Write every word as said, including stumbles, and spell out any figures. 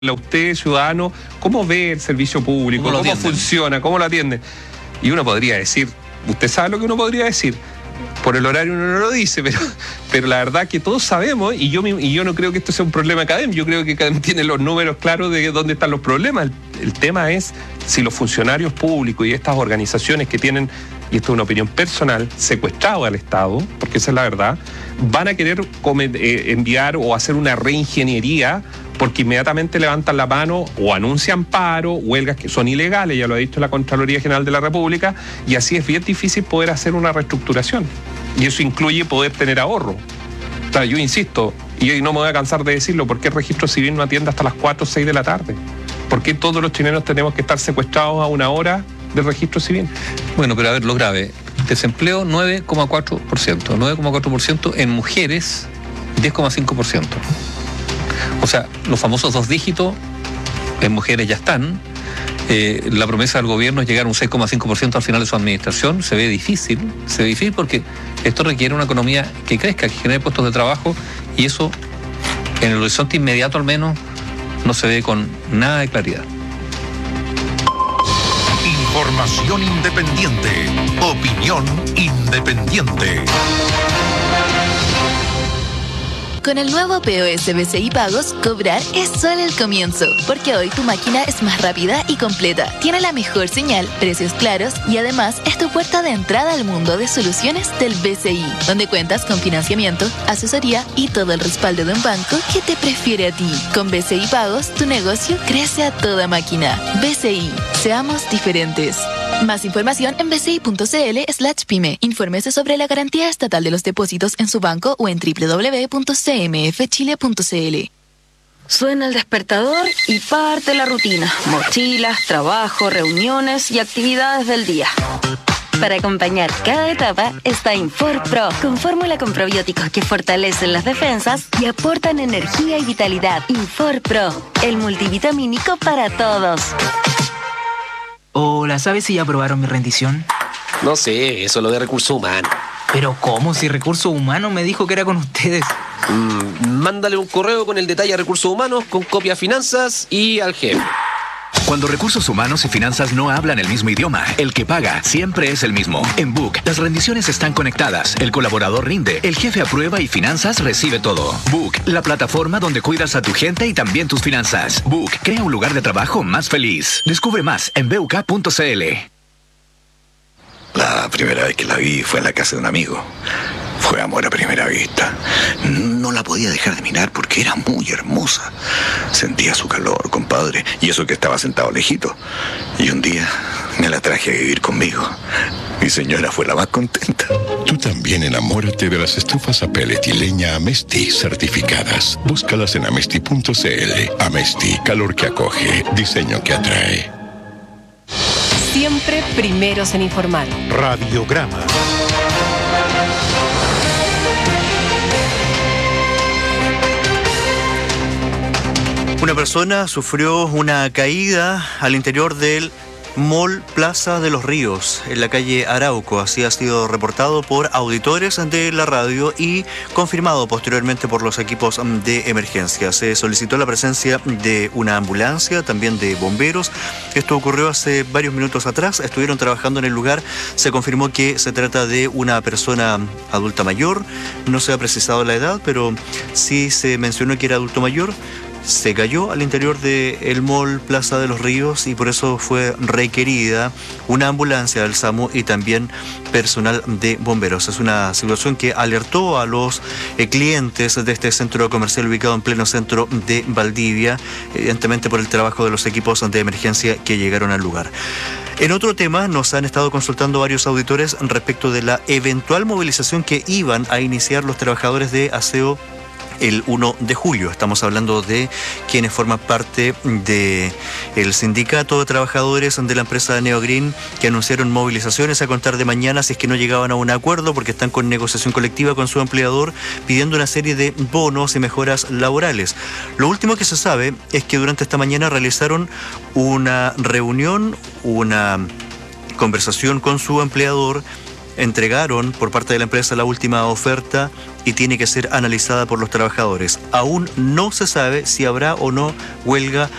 a usted, ciudadano, cómo ve el servicio público, cómo, cómo funciona, cómo lo atiende. Y uno podría decir, usted sabe lo que uno podría decir, por el horario uno no lo dice, pero, pero la verdad que todos sabemos, y yo, y yo no creo que esto sea un problema académico, yo creo que cada uno tiene los números claros de dónde están los problemas. El, el tema es si los funcionarios públicos y estas organizaciones que tienen, y esto es una opinión personal, secuestrado al Estado, porque esa es la verdad, van a querer comer, eh, enviar o hacer una reingeniería porque inmediatamente levantan la mano o anuncian paro, huelgas que son ilegales, ya lo ha dicho la Contraloría General de la República, y así es bien difícil poder hacer una reestructuración. Y eso incluye poder tener ahorro. O sea, yo insisto, y no me voy a cansar de decirlo, ¿por qué el registro civil no atiende hasta las cuatro o seis de la tarde? ¿Por qué todos los chilenos tenemos que estar secuestrados a una hora del registro civil? Bueno, pero a ver, lo grave. Desempleo nueve coma cuatro por ciento. nueve coma cuatro por ciento en mujeres, diez coma cinco por ciento. O sea, los famosos dos dígitos en mujeres ya están. Eh, la promesa del gobierno es llegar a un seis coma cinco por ciento al final de su administración. Se ve difícil, se ve difícil porque esto requiere una economía que crezca, que genere puestos de trabajo, y eso, en el horizonte inmediato al menos, no se ve con nada de claridad. Información independiente. Opinión independiente. Con el nuevo P O S B C I Pagos, cobrar es solo el comienzo, porque hoy tu máquina es más rápida y completa, tiene la mejor señal, precios claros y además es tu puerta de entrada al mundo de soluciones del B C I, donde cuentas con financiamiento, asesoría y todo el respaldo de un banco que te prefiere a ti. Con B C I Pagos, tu negocio crece a toda máquina. B C I, seamos diferentes. Más información en bci.cl slash pyme. Infórmese sobre la garantía estatal de los depósitos en su banco o en doble u doble u doble u punto c m f chile punto c l. Suena el despertador y parte la rutina. Mochilas, trabajo, reuniones y actividades del día. Para acompañar cada etapa está Infor Pro, con fórmula con probióticos que fortalecen las defensas y aportan energía y vitalidad. Infor Pro, el multivitamínico para todos. Hola, ¿sabes si ya aprobaron mi rendición? No sé, eso es lo de recursos humanos. ¿Pero cómo? Si Recursos Humanos me dijo que era con ustedes. Mm, mándale un correo con el detalle a Recursos Humanos, con copia a Finanzas y al jefe. Cuando Recursos Humanos y Finanzas no hablan el mismo idioma, el que paga siempre es el mismo. En Book, las rendiciones están conectadas, el colaborador rinde, el jefe aprueba y Finanzas recibe todo. Book, la plataforma donde cuidas a tu gente y también tus finanzas. Book, crea un lugar de trabajo más feliz. Descubre más en b u k punto c l. La primera vez que la vi fue en la casa de un amigo. Fue amor a primera vista. No la podía dejar de mirar porque era muy hermosa. Sentía su calor, compadre, y eso que estaba sentado lejito. Y un día me la traje a vivir conmigo. Mi señora fue la más contenta. Tú también enamórate de las estufas a pellet y leña Amesti certificadas. Búscalas en amesti punto c l. Amesti, calor que acoge, diseño que atrae. Siempre primeros en informar. Radiograma. Una persona sufrió una caída al interior del Mall Plaza de los Ríos, en la calle Arauco. Así ha sido reportado por auditores de la radio y confirmado posteriormente por los equipos de emergencia. Se solicitó la presencia de una ambulancia, también de bomberos. Esto ocurrió hace varios minutos atrás. Estuvieron trabajando en el lugar. Se confirmó que se trata de una persona adulta mayor. No se ha precisado la edad, pero sí se mencionó que era adulto mayor. Se cayó al interior del Mall Plaza de los Ríos y por eso fue requerida una ambulancia del SAMU y también personal de bomberos. Es una situación que alertó a los eh, clientes de este centro comercial ubicado en pleno centro de Valdivia, evidentemente por el trabajo de los equipos de emergencia que llegaron al lugar. En otro tema, nos han estado consultando varios auditores respecto de la eventual movilización que iban a iniciar los trabajadores de aseo el uno de julio. Estamos hablando de quienes forman parte del sindicato de trabajadores de la empresa Neogreen, que anunciaron movilizaciones a contar de mañana si es que no llegaban a un acuerdo, porque están con negociación colectiva con su empleador pidiendo una serie de bonos y mejoras laborales. Lo último que se sabe es que durante esta mañana realizaron una reunión, una conversación con su empleador entregaron por parte de la empresa la última oferta y tiene que ser analizada por los trabajadores. Aún no se sabe si habrá o no huelga